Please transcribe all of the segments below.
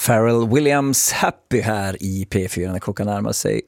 Pharrell Williams Happy här i P4 när klockan närmar sig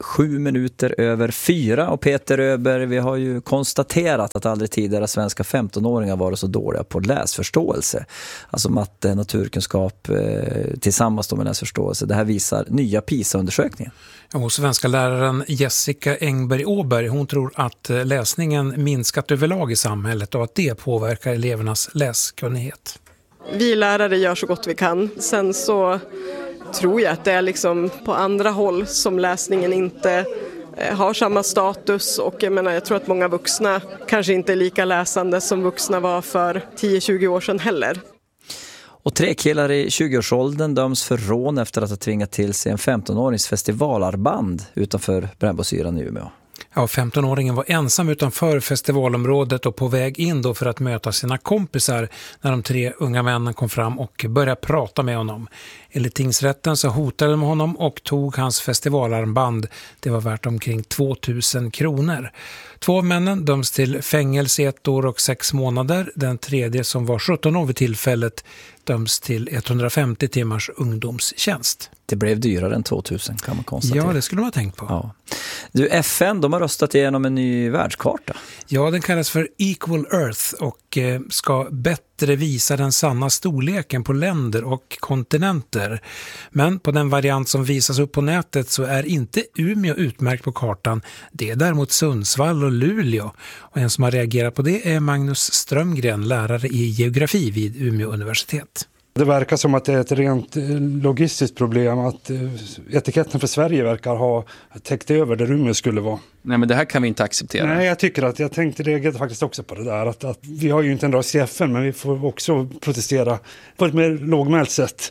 7:07 och Peter Öberg, vi har ju konstaterat att aldrig tidigare svenska 15-åringar varit så dåliga på läsförståelse. Alltså matte, naturkunskap tillsammans med läsförståelse. Det här visar nya PISA-undersökningen. Och svenska läraren Jessica Engberg-Åberg, hon tror att läsningen minskat överlag i samhället och att det påverkar elevernas läskunnighet. Vi lärare gör så gott vi kan. Sen så tror jag att det är liksom på andra håll som läsningen inte har samma status. Och jag tror att många vuxna kanske inte är lika läsande som vuxna var för 10-20 år sedan heller. Och 3 killar i 20-årsåldern döms för rån efter att ha tvingat till sig en 15-årings festivalarband utanför Brännbosyran i Umeå. Ja, 15-åringen var ensam utanför festivalområdet och på väg in då för att möta sina kompisar när de 3 unga männen kom fram och började prata med honom. Enligt tingsrätten så hotade de honom och tog hans festivalarmband. Det var värt omkring 2000 kronor. 2 av männen döms till fängelse 1 år och 6 månader. Den tredje, som var 17 år vid tillfället, döms till 150 timmars ungdomstjänst. Det blev dyrare än 2000 kan man konstatera. Ja, det skulle man ha tänkt på. Ja. Du, FN, de har röstat igenom en ny världskarta. Ja, den kallas för Equal Earth och ska bättre visa den sanna storleken på länder och kontinenter. Men på den variant som visas upp på nätet så är inte Umeå utmärkt på kartan. Det är däremot Sundsvall och Luleå. Och en som har reagerat på det är Magnus Strömgren, lärare i geografi vid Umeå universitet. Det verkar som att det är ett rent logistiskt problem att etiketten för Sverige verkar ha täckt över där Umeå skulle vara. Nej, men det här kan vi inte acceptera. Nej, jag tänkte reagera faktiskt också på det där. Att vi har ju inte en röst i FN, men vi får också protestera på ett mer lågmält sätt.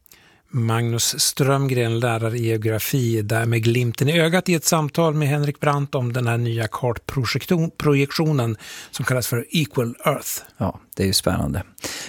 Magnus Strömgren, lärare i geografi, där med glimten i ögat i ett samtal med Henrik Brandt om den här nya kartprojektionen som kallas för Equal Earth. Ja, det är ju spännande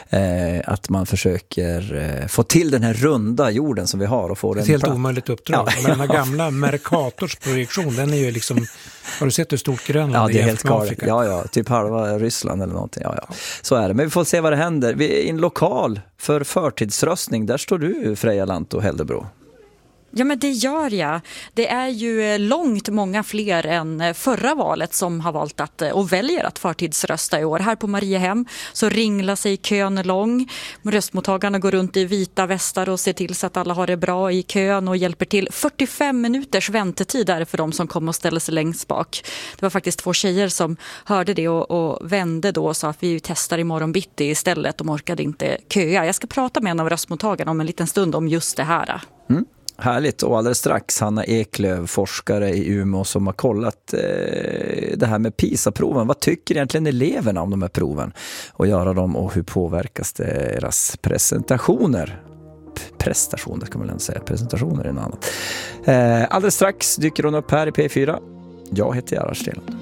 att man försöker få till den här runda jorden som vi har och få den. Ett helt omöjligt uppdrag. Ja. Den här gamla Mercators projektion, den är ju liksom, har du sett hur stort Grönland är? Ja, det är helt galet. Ja, typ halva Ryssland eller någonting. Ja. Så är det, men vi får se vad det händer. Vi är i en lokal för förtidsröstning. Där står du, Freja Lantto Hällebro. Ja, men det gör jag. Det är ju långt många fler än förra valet som har valt att och väljer att förtidsrösta i år. Här på Mariehem så ringlar sig kön lång. Röstmottagarna går runt i vita västar och ser till så att alla har det bra i kön och hjälper till. 45 minuters väntetid är för de som kommer och ställer sig längst bak. Det var faktiskt 2 tjejer som hörde det och vände då och sa att vi testar imorgon bitti istället. De orkade inte köa. Jag ska prata med en av röstmottagarna om en liten stund om just det här. Mm. Härligt, och alldeles strax Hanna Eklöf, forskare i Umeå som har kollat det här med PISA-proven. Vad tycker egentligen eleverna om de här proven och göra dem och hur påverkas deras prestationer kan man säga, presentationer är något annat. Alldeles strax dyker hon upp här i P4. Jag heter Gerhard Stenlund.